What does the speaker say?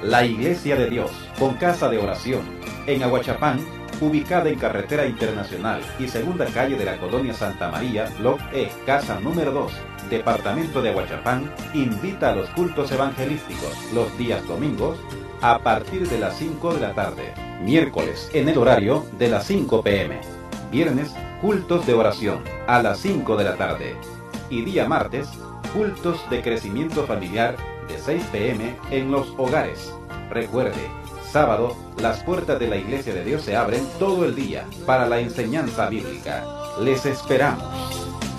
La Iglesia de Dios, con casa de oración, en Aguachapán, ubicada en Carretera Internacional y segunda calle de la Colonia Santa María, Block E, casa número 2, departamento de Aguachapán, invita a los cultos evangelísticos los días domingos a partir de las 5 de la tarde, miércoles en el horario de las 5 p.m., viernes cultos de oración a las 5 de la tarde y día martes cultos de crecimiento familiar de 6 p.m. en los hogares. Recuerde, sábado, las puertas de la Iglesia de Dios se abren todo el día para la enseñanza bíblica. Les esperamos.